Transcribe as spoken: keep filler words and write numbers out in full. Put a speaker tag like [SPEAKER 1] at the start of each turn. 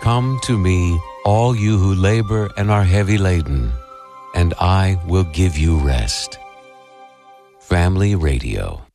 [SPEAKER 1] Come to me, all you who labor and are heavy laden, and I will give you rest. Family Radio.